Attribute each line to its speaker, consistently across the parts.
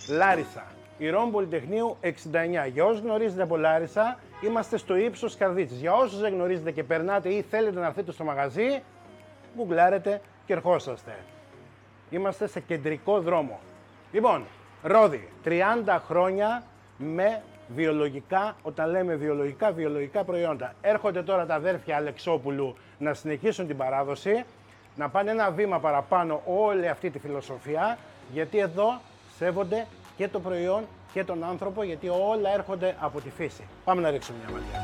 Speaker 1: Λάρισα. Ηρών Πολυτεχνείου 69. Για όσους γνωρίζετε από Λάρισα, είμαστε στο ύψος Καρδίτσης. Για όσους δεν γνωρίζετε και περνάτε ή θέλετε να έρθετε στο μαγαζί, γκουγκλάρετε και ερχόσαστε. Είμαστε σε κεντρικό δρόμο. Λοιπόν, Ρόδι, 30 χρόνια με βιολογικά, όταν λέμε βιολογικά προϊόντα. Έρχονται τώρα τα αδέρφια Αλεξόπουλου να συνεχίσουν την παράδοση, να πάνε ένα βήμα παραπάνω όλη αυτή τη φιλοσοφία, γιατί εδώ σέβονται και το προϊόν και τον άνθρωπο, γιατί όλα έρχονται από τη φύση. Πάμε να ρίξουμε μια ματιά.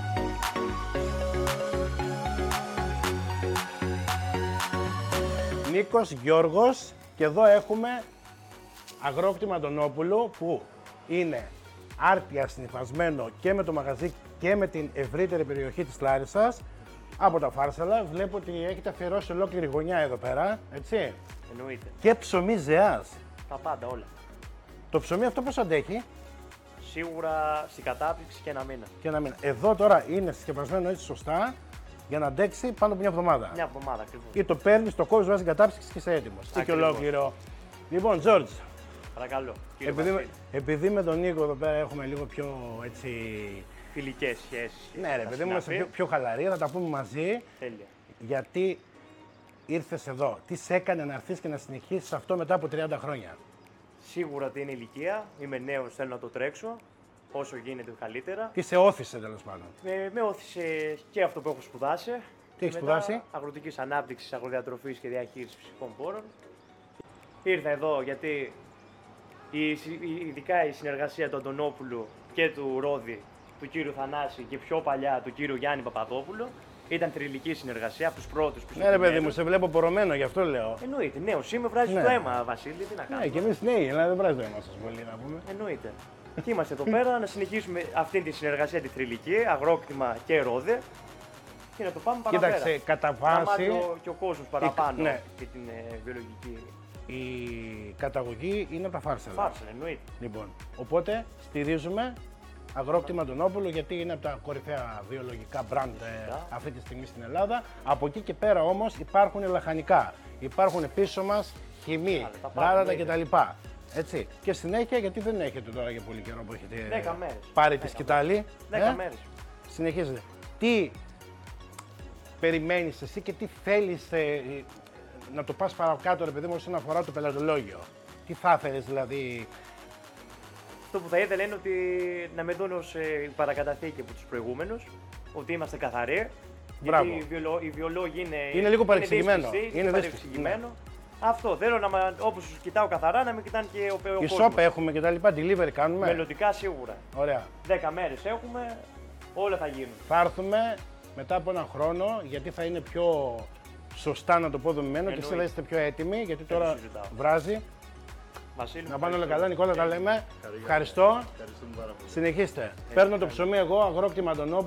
Speaker 1: Νίκος Γιώργος, και εδώ έχουμε αγρόκτημα Αντωνόπουλου, που είναι άρτια συνυφασμένο και με το μαγαζί και με την ευρύτερη περιοχή της Λάρισσας. Από τα Φάρσαλα βλέπω ότι έχετε αφιερώσει ολόκληρη γωνιά εδώ πέρα, έτσι.
Speaker 2: Εννοείται.
Speaker 1: Και ψωμί Ζεάς.
Speaker 2: Τα πάντα όλα.
Speaker 1: Το ψωμί αυτό πώς αντέχει?
Speaker 2: Σίγουρα στην κατάπληξη και ένα μήνα.
Speaker 1: Και ένα μήνα. Εδώ τώρα είναι συσκευασμένο έτσι σωστά για να αντέξει πάνω από μια εβδομάδα.
Speaker 2: Μια εβδομάδα ακριβώς.
Speaker 1: Ή το παίρνει, το κόβει, βάζει κατάψυξη και είσαι έτοιμο. Και ολόκληρο. Λοιπόν, Τζόρτζ.
Speaker 2: Παρακαλώ.
Speaker 1: Επειδή με τον Νίκο εδώ πέρα έχουμε λίγο πιο έτσι.
Speaker 2: Φιλικές σχέσεις.
Speaker 1: Ναι, ρε παιδί μου, είμαστε πιο χαλαροί, θα τα πούμε μαζί.
Speaker 2: Τέλεια.
Speaker 1: Γιατί ήρθες εδώ, τι σε έκανε να έρθεις και να συνεχίσεις αυτό μετά από 30 χρόνια?
Speaker 2: Σίγουρα ότι είναι ηλικία. Είμαι νέος, θέλω να το τρέξω. Όσο γίνεται καλύτερα.
Speaker 1: Τι σε όθησε τέλος πάντων?
Speaker 2: Με όθησε και αυτό που έχω σπουδάσει.
Speaker 1: Τι έχεις σπουδάσει?
Speaker 2: Αγροτικής ανάπτυξης, αγροδιατροφής και διαχείρισης φυσικών πόρων. Ήρθα εδώ γιατί ειδικά η συνεργασία του Αντωνόπουλου και του Ρόδι, του κύριου Θανάση και πιο παλιά του κύριου Γιάννη Παπαδόπουλου, ήταν θρυλική συνεργασία από τους πρώτους που.
Speaker 1: Ναι, ρε παιδί μου, σε βλέπω πορωμένο, γι' αυτό λέω.
Speaker 2: Εννοείται, νέος είμαι, βράζει το αίμα, Βασίλη, τι να κάνουμε.
Speaker 1: Ναι, και εμείς νέοι, αλλά δεν βράζει το αίμα σας πολύ να πούμε.
Speaker 2: Εννοείται. Και είμαστε εδώ πέρα να συνεχίσουμε αυτή τη συνεργασία τη θρυλική, αγρόκτημα και Ρόδι, και να το πάμε παραπέρα.
Speaker 1: Κοίταξε, κατά βάση.
Speaker 2: Να μάθει και ο κόσμος παραπάνω
Speaker 1: ναι.
Speaker 2: και την βιολογική.
Speaker 1: Η καταγωγή είναι από τα Φάρσαλα.
Speaker 2: Φάρσαλα, εννοείται.
Speaker 1: Λοιπόν, οπότε στηρίζουμε αγρόκτημα Αντωνόπουλου, γιατί είναι από τα κορυφαία βιολογικά μπραντ αυτή τη στιγμή στην Ελλάδα. Από εκεί και πέρα όμως υπάρχουν λαχανικά. Υπάρχουν πίσω μας χυμή, γάλατα κτλ. Έτσι. Και συνέχεια, γιατί δεν έχετε τώρα για πολύ καιρό που έχετε
Speaker 2: 10 μέρες.
Speaker 1: πάρει τη σκητάλη.
Speaker 2: 10 μέρες.
Speaker 1: Συνεχίζετε. Τι περιμένεις εσύ και τι θέλεις να το πας παρακάτω, ρε παιδί μου, όσον αφορά το πελατολόγιο? Τι θα ήθελες δηλαδή?
Speaker 2: Αυτό που θα ήθελα είναι ότι να με δουν ως παρακαταθήκη από τους προηγούμενους, ότι είμαστε καθαροί.
Speaker 1: Μπράβο.
Speaker 2: Γιατί οι βιολόγοι
Speaker 1: είναι λίγο παρεξηγημένο.
Speaker 2: Είναι παρεξηγημένο. Αυτό θέλω να, όπως τους κοιτάω καθαρά, να με κοιτάνε και ο κόσμος.
Speaker 1: Η shop έχουμε και τα λοιπά, delivery κάνουμε.
Speaker 2: Μελλοντικά σίγουρα.
Speaker 1: Ωραία.
Speaker 2: 10 μέρες έχουμε, όλα θα γίνουν.
Speaker 1: Θα έρθουμε μετά από έναν χρόνο, γιατί θα είναι πιο σωστά να το πω δομημένο και εσείς θα είστε πιο έτοιμοι, γιατί τώρα βράζει.
Speaker 2: Βασίλη,
Speaker 1: να πάνε όλα καλά, Νικόλα, τα λέμε. Ευχαριστώ. Συνεχίστε. Παίρνω το ψωμί εγώ, αγρόκτημα Αντωνόπουλου.